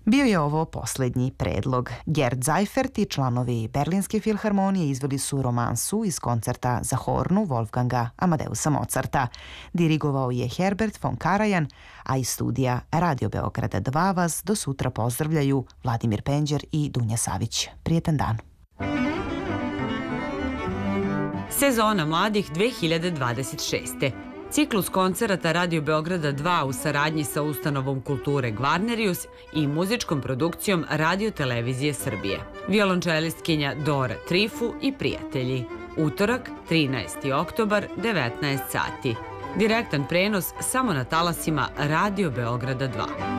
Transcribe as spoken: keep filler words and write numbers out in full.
Bio je ovo posljednji predlog. Gerd Seifert i članovi Berlinske filharmonije izveli su romansu iz koncerta za hornu Wolfganga Amadeusa Mozarta. Dirigovao je Herbert von Karajan, a iz studija Radio Beograda dva vas do sutra pozdravljaju Vladimir Penđer i Dunja Savić. Prijetan dan. Sezona mladih dve hiljade dvadeset šeste. Ciklus koncerata Radio Beograda dva u saradnji sa ustanovom kulture Gvarnerius i muzičkom produkcijom Radio Televizije Srbije. Violončelistkinja Dora Trifu i prijatelji. Utorak, trinaesti oktobar, devetnaest sati. Direktan prenos samo na talasima Radio Beograda dva.